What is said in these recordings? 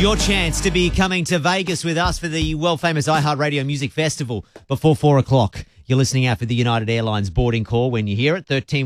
Your chance to be coming to Vegas with us for the world-famous iHeartRadio Music Festival before 4 o'clock. You're listening out for the United Airlines boarding call when you hear it,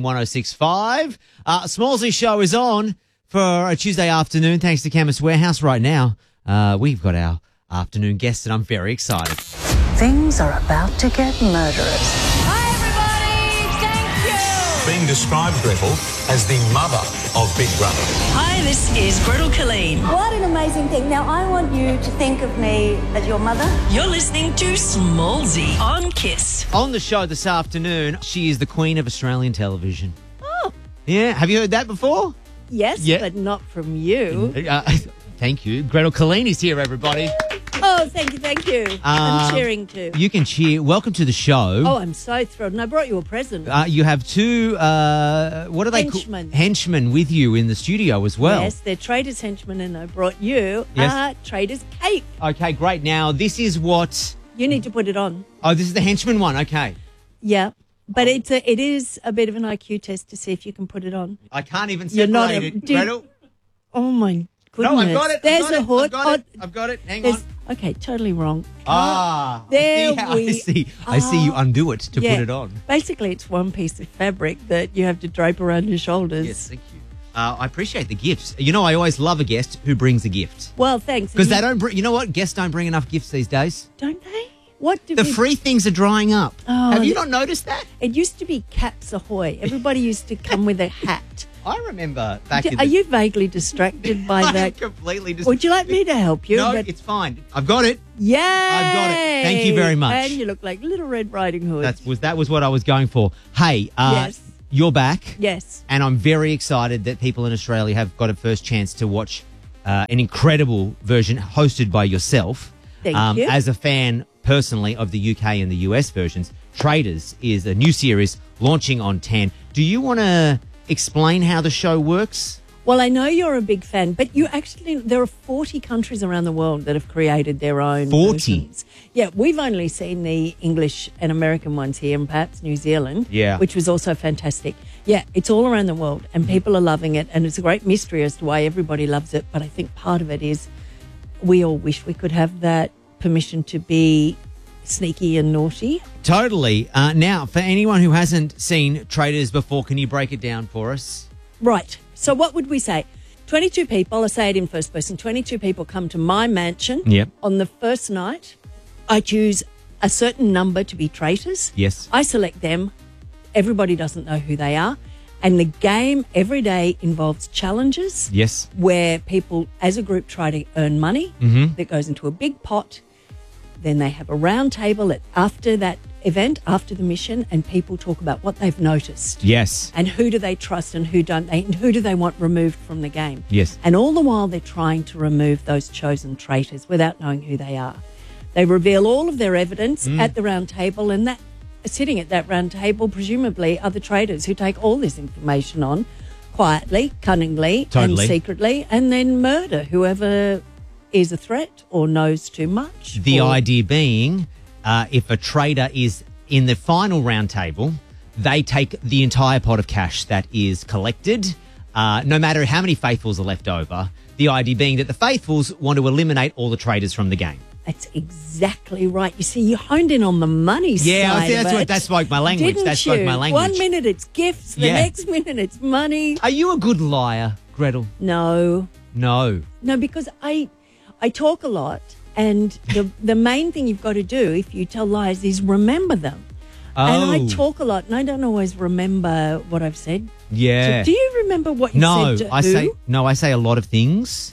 131065. Smallsy show is on for a Tuesday afternoon, thanks to Chemist Warehouse right now. We've got our afternoon guest, and I'm very excited. Things are about to get murderous. Hi, everybody. Thank you. Being described, Gretel, as the mother of Big Brother. Hi, this is Gretel Colleen. What an amazing thing. Now, I want you to think of me as your mother. You're listening to Smallsy on KISS. On the show this afternoon, she is the queen of Australian television. Oh. Yeah, have you heard that before? Yes, Yeah. but not from you. Thank you. Gretel Colleen is here, everybody. Oh, thank you, thank you. I'm cheering too. You can cheer. Welcome to the show. Oh, I'm so thrilled. And I brought you a present. You have two, what are they called? Henchmen. Henchmen with you in the studio as well. Yes, they're Traders Henchmen, and I brought you Yes. a Traders cape. Okay, great. Now, this is what... You need to put it on. Oh, this is the henchman one. Okay. Yeah. But it is a bit of an IQ test to see if you can put it on. I can't even You're not separate a- it. Dude, Gretel? Oh, my goodness. No, I've got it. There's I've got a hood. I've got it. Hang There's- on. Okay, totally wrong. Ah. There I see. I see you undo it to put it on. Basically, it's one piece of fabric that you have to drape around your shoulders. Yes, thank you. I appreciate the gifts. You know, I always love a guest who brings a gift. Well, thanks. Because they don't bring... You know what? Guests don't bring enough gifts these days. Don't they? What do The we... free things are drying up. Oh, Have you not noticed that? It used to be Cats Ahoy. Everybody used to come with a hat. I remember back in Are the... you vaguely distracted by I'm that? completely Would you like me to help you? No, it's fine. I've got it. Yay! I've got it. Thank you very much. And you look like Little Red Riding Hood. That was what I was going for. Hey, Yes. You're back. Yes. And I'm very excited that people in Australia have got a first chance to watch an incredible version hosted by yourself. Thank you. As a fan, personally, of the UK and the US versions, Traders is a new series launching on 10. Do you want to explain how the show works? Well, I know you're a big fan, but there are 40 countries around the world that have created their own 40? versions. Yeah, we've only seen the English and American ones here and perhaps New Zealand, Yeah. which was also fantastic. Yeah, it's all around the world and people are loving it, and it's a great mystery as to why everybody loves it, but I think part of it is we all wish we could have that permission to be sneaky and naughty. Totally. Now, for anyone who hasn't seen Traders before, can you break it down for us? Right. So what would we say? 22 people, I say it in first person, 22 people come to my mansion. Yep. On the first night, I choose a certain number to be traitors. Yes. I select them. Everybody doesn't know who they are. And the game every day involves challenges. Yes. Where people as a group try to earn money that goes into a big pot. Then they have a round table after that event, after the mission, and people talk about what they've noticed. Yes. And who do they trust and who don't they, and who do they want removed from the game? Yes. And all the while they're trying to remove those chosen traitors without knowing who they are. They reveal all of their evidence at the round table, and that sitting at that round table presumably are the traitors who take all this information on quietly, cunningly, Totally. and secretly, and then murder whoever is a threat or knows too much. The or- idea being, if a trader is in the final round table, they take the entire pot of cash that is collected, no matter how many faithfuls are left over. The idea being that the faithfuls want to eliminate all the traders from the game. That's exactly right. You see, you honed in on the money Yeah, side that's of what it. that spoke my language. Didn't That spoke you? my language. 1 minute it's gifts, the Yeah. next minute it's money. Are you a good liar, Gretel? No, No. because I talk a lot, and the main thing you've got to do if you tell lies is remember them. And I Oh. talk a lot, and I don't always remember what I've said. Yeah. So do you remember what you No, said to I who? say a lot of things,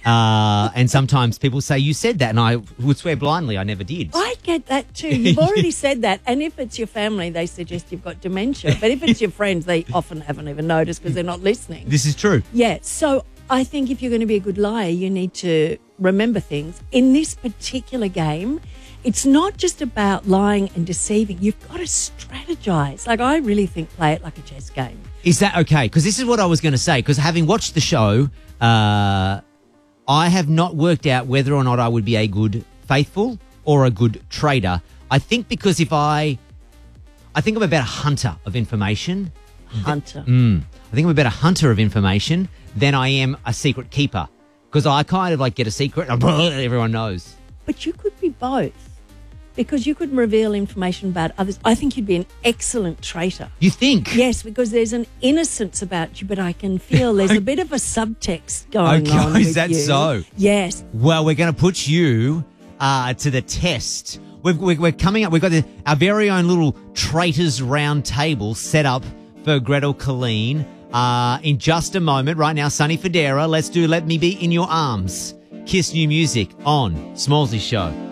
and sometimes people say you said that, and I would swear blindly I never did. I get that too. You've already said that. And if it's your family, they suggest you've got dementia. But if it's your friends, they often haven't even noticed because they're not listening. This is true. Yeah. So I think if you're going to be a good liar, you need to remember things. In this particular game, it's not just about lying and deceiving. You've got to strategize. Like, I really think play it like a chess game. Is that okay? Because this is what I was going to say. Because having watched the show, I have not worked out whether or not I would be a good faithful or a good trader. I think because I think I'm about a hunter of information. Hunter. I think I'm about a hunter of information than I am a secret keeper. Because I kind of like get a secret and everyone knows. But you could be both. Because you could reveal information about others. I think you'd be an excellent traitor. You think? Yes, because there's an innocence about you, but I can feel there's a bit of a subtext going on with Is that you. so? Yes. Well, we're going to put you to the test. We're coming up. We've got our very own little traitors round table set up for Gretel Colleen in just a moment. Right now, Sonny Fodera. Let's do Let Me Be in Your Arms. Kiss New Music on Smallsy Show.